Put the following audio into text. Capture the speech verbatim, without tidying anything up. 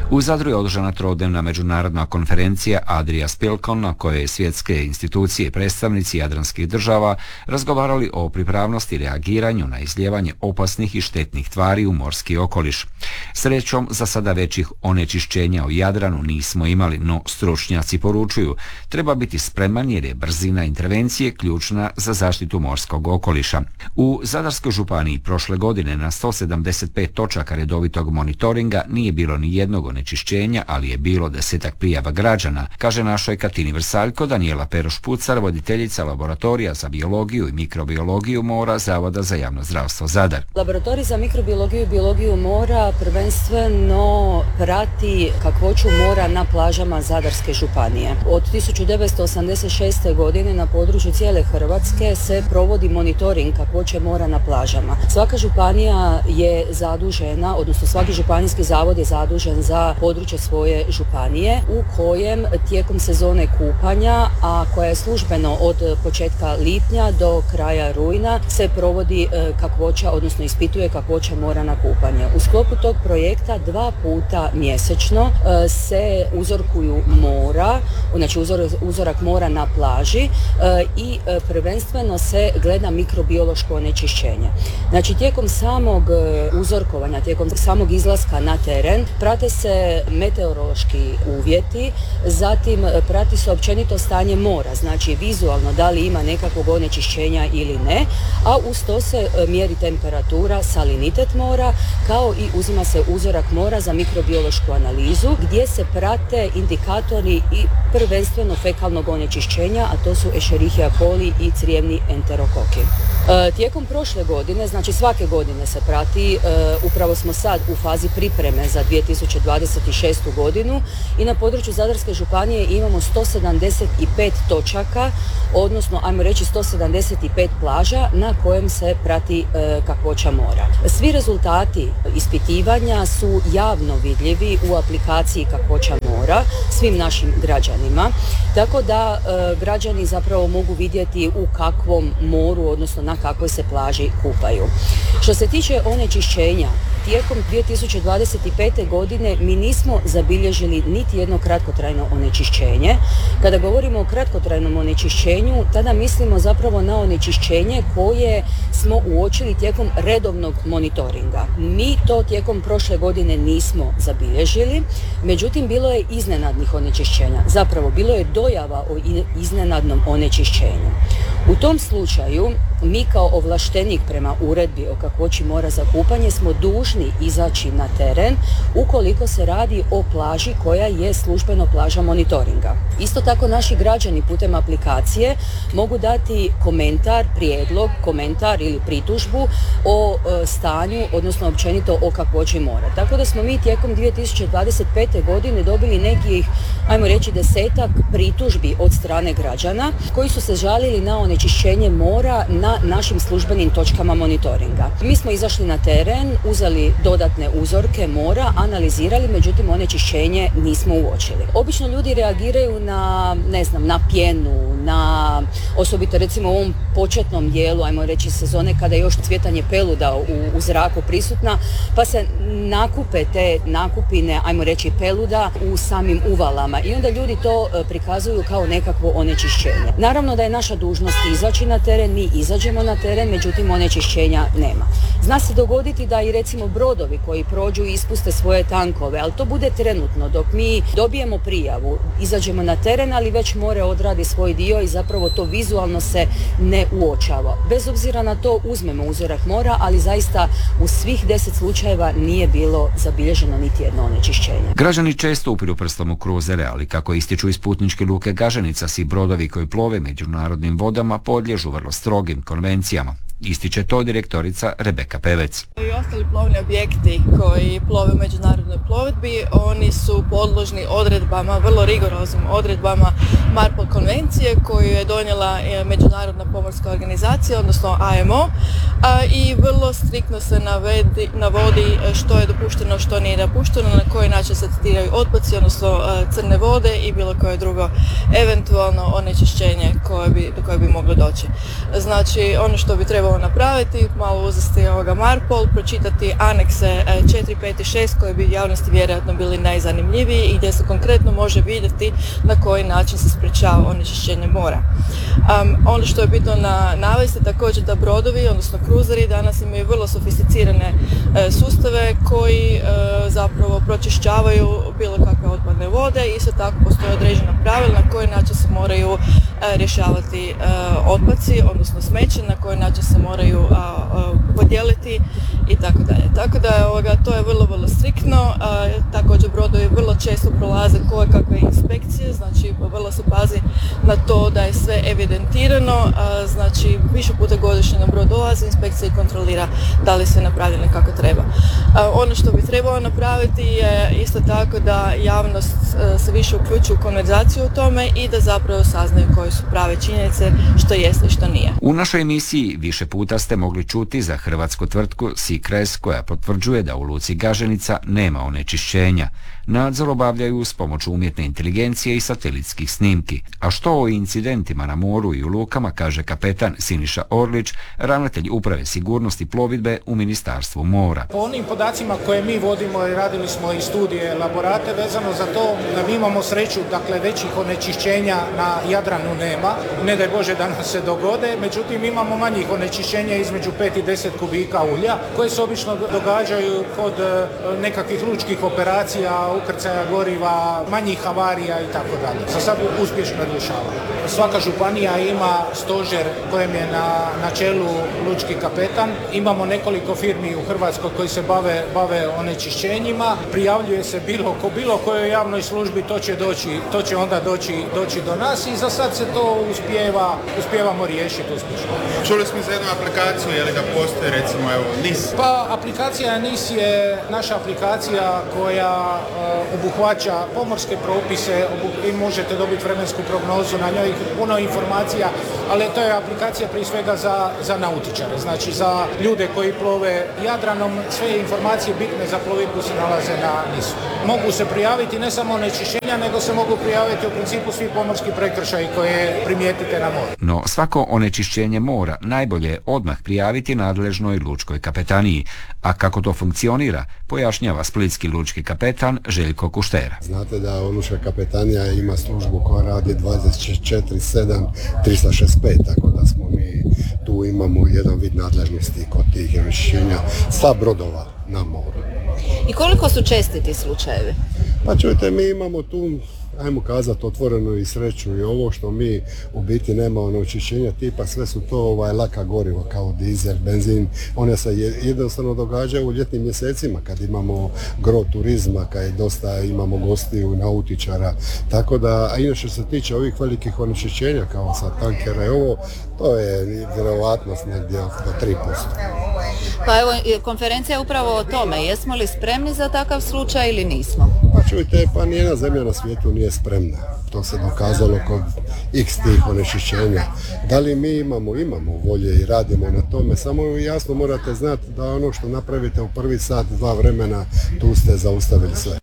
U Zadru je održana trodnevna međunarodna konferencija Adria Spilkon, na kojoj svjetske institucije i predstavnici jadranskih država razgovarali o pripravnosti i reagiranju na izlijevanje opasnih i štetnih tvari u morski okoliš. Srećom, za sada većih onečišćenja u Jadranu nismo imali, no stručnjaci poručuju treba biti spreman jer je brzina intervencije ključna za zaštitu morskog okoliša. U Zadarskoj županiji prošle godine na sto sedamdeset pet točaka redovitog monitoringa nije bilo ni jednog onečišćenja, ali je bilo desetak prijava građana, kaže našoj Katini Vrsaljko Danijela Peroš-Pucar, voditeljica laboratorija za biologiju i mikrobiologiju mora Zavoda za javno zdravstvo Zadar. Laboratorij za mikrobiologiju i biologiju mora prvenstveno prati kakvoću mora na plažama Zadarske županije. Od tisuću devetsto osamdeset šeste. godine na području cijele Hrvatske se provodi monitoring kakvoće mora na plažama. Svaka županija je zadužena, odnosno svaki županijski zavod je zadužen za područje svoje županije u kojem tijekom sezone kupanja, a koja je službeno od početka lipnja do kraja rujna, se provodi kakvoća, odnosno ispituje kakvoća mora na kupanje. U sklopu tog projekta dva puta mjesečno se uzorkuju mora, znači uzor, uzorak mora na plaži i prvenstveno se gleda mikrobiološko onečišćenje. Znači tijekom samog uzorkovanja, tijekom samog izlaska na teren prate se meteorološki uvjeti, zatim prati se općenito stanje mora, znači vizualno da li ima nekakvog onečišćenja ili ne, a uz to se mjeri temperatura, salinitet mora, kao i uzima se uzorak mora za mikrobiološku analizu gdje se prate indikatori i prvenstveno fekalnog onečišćenja, a to su Escherichia coli i crijevni enterokoki. E, tijekom prošle godine, znači svake godine se prati, e, upravo smo sad u fazi pripreme za dvije tisuće dvadeset šestu. godinu i na području Zadarske županije imamo sto sedamdeset pet točaka, odnosno ajmo reći sto sedamdeset pet plaža na kojem se prati e, kakvoća mora. Svi rezultati ispitivanja su javno vidljivi u aplikaciji kakvoća mora svim našim građanima, tako da e, građani zapravo mogu vidjeti u kakvom moru, odnosno na kakvoj se plaži kupaju. Što se tiče onečišćenja, tijekom dvije tisuće dvadeset pete. godine mi nismo zabilježili niti jedno kratkotrajno onečišćenje. Kada govorimo o kratkotrajnom onečišćenju, tada mislimo zapravo na onečišćenje koje smo uočili tijekom redovnog monitoringa. Mi to tijekom prošle godine nismo zabilježili, međutim bilo je iznenadnih onečišćenja. Zapravo bilo je dojava o iznenadnom onečišćenju. U tom slučaju mi kao ovlaštenik prema uredbi o kakvoći mora za kupanje smo dužni izaći na teren ukoliko se radi o plaži koja je službeno plaža monitoringa. Isto tako naši građani putem aplikacije mogu dati komentar, prijedlog, komentar ili pritužbu o e, stanju, odnosno općenito o kakvoći mora. Tako da smo mi tijekom dvije tisuće dvadeset pete. godine dobili nekih, ajmo reći, desetak pritužbi od strane građana koji su se žalili na onečišćenje mora na našim službenim točkama monitoringa. Mi smo izašli na teren, uzeli dodatne uzorke mora, analizirali, međutim onečišćenje nismo uočili. Obično ljudi reagiraju na, ne znam, na pjenu, na osobito recimo u ovom početnom dijelu, ajmo reći sezone kada je još cvjetanje peluda u, u zraku prisutna, pa se nakupe te nakupine, ajmo reći peluda u samim uvalama i onda ljudi to prikazuju kao nekakvo onečišćenje. Naravno da je naša dužnost izaći na teren, mi izađemo na teren, međutim onečišćenja nema. Zna se dogoditi da i recimo brodovi koji prođu i ispuste svoje tankove, ali to bude trenutno dok mi dobijemo prijavu, izađemo na teren, ali već more odradi svoj dio i zapravo to vizualno se ne uočava. Bez obzira na to uzmemo uzorak mora, ali zaista u svih deset slučajeva nije bilo zabilježeno niti jedno onečišćenje. Građani često upiru prstom u kruzere, ali kako ističu iz putničke luke Gaženica, svi brodovi koji plove međunarodnim vodama podliježu vrlo strogim konvencijama. Ističe to direktorica Rebeka Pevec. I ostali plovni objekti koji plove u međunarodnoj plovidbi, oni su podložni odredbama, vrlo rigoroznim odredbama Marpol konvencije koju je donijela Međunarodna pomorska organizacija, odnosno A M O, a i vrlo striktno se navedi, navodi što je dopušteno, što nije dopušteno, na koji način se tretiraju otpaci, odnosno crne vode i bilo koje drugo eventualno onečišćenje koje bi, do koje bi moglo doći. Znači, ono što bi trebalo napraviti, malo uzeti ovoga Marpol, pročitati anekse četiri, pet i šest koje bi javno javnosti vjerojatno bili najzanimljiviji i gdje se konkretno može vidjeti na koji način se sprečava onečišćenje mora. Um, ono što je bitno na, navesti također da brodovi, odnosno kruzeri, danas imaju vrlo sofisticirane e, sustave koji e, zapravo pročišćavaju bilo kakve otpadne vode i isto tako postoje određena pravila na koji način se moraju e, rješavati e, otpaci, odnosno smeće, na koji način se moraju a, a, podijeliti i tako dalje. Tako da ovoga, to je vrlo, vrlo striktno. A, također brodovi vrlo često prolaze koje kakve inspekcije, znači vrlo se pazi na to da je sve evidentirano, a, znači više puta godišnje na brod dolazi inspekcija i kontrolira da li sve napravljeno kako treba. A, ono što bi trebalo napraviti je isto tako da javnost a, se više uključi u konverzaciju o tome i da zapravo saznaju koje su prave činjenice, što jeste i što nije. U našoj emisiji više puta ste mogli čuti za hrvatsku tvrtku Sikres koja potvrđuje da u luci Gaženica nema onečišćenja. Nadzor obavljaju s pomoću umjetne inteligencije i satelitskih snimki. A što o incidentima na moru i u lukama kaže kapetan Siniša Orlić, ravnatelj uprave sigurnosti plovidbe u Ministarstvu mora. Po onim podacima koje mi vodimo i radili smo i studije, elaborate vezano za to da mi imamo sreću, dakle većih onečišćenja na Jadranu nema, ne daj Bože da nam se dogode, međutim imamo manjih onečišćenja između pet i deset kubika ulja koje se obično događaju kod nekakvih lučkih operacija, ukrcaja goriva, manjih havarija i tako dalje. Za sad uspješno rješava. Svaka županija ima stožer kojem je na, na čelu lučki kapetan. Imamo nekoliko firmi u Hrvatskoj koji se bave, bave onečišćenjima. Prijavljuje se bilo ko bilo kojoj javnoj službi, to će doći, to će onda doći, doći do nas i za sad se to uspijeva, uspijevamo riješiti uspješno. Čuli smo za jednu aplikaciju, je li da postoji recimo evo N I S? Pa aplikacija N I S je naša aplikacija koja uh, obuhvaća pomorske propise obu- i možete dobiti vremensku prognozu na njoj, puno informacija, ali to je aplikacija prije svega za, za nautičare, znači za ljude koji plove Jadranom, sve informacije bitne za plovidbu se nalaze na N I S-u. Mogu se prijaviti ne samo onečišćenja, nego se mogu prijaviti u principu svi pomorski prekršaji koje primijetite na moru. No svako onečišćenje mora najbolje je odmah prijaviti nadležnoj lučkoj kapetaniji. A kako to funkcionira, pojašnjava splitski lučki kapetan Željko Kuštera. Znate da lučka kapetanija ima službu koja radi dvadeset četiri sedam trista šezdeset pet, tako da smo mi tu imamo jedan vid nadležnosti kod tih onečišćenja sa brodova na moru. I koliko su česti ti slučajevi? Pa čujte, mi imamo tu, ajmo kazati otvoreno i sreću i ovo što mi u biti nema onečišćenja tipa, sve su to ovaj, laka goriva kao dizel, benzin, one se jednostavno događaju u ljetnim mjesecima kad imamo gro turizma, kad je dosta imamo gostiju, nautičara, tako da, a inače što se tiče ovih velikih onečišćenja kao sa tankera i ovo, to je vjerovatnost negdje do tri posto. Pa evo, konferencija je upravo o tome, jesmo li spremni za takav slučaj ili nismo? Pa čujte, pa nijedna zemlja na svijetu nije spremna. To se dokazalo kod x tih onečišćenja. Da li mi imamo, imamo volje i radimo na tome, samo jasno morate znati da ono što napravite u prvi sat, dva vremena, tu ste zaustavili sve.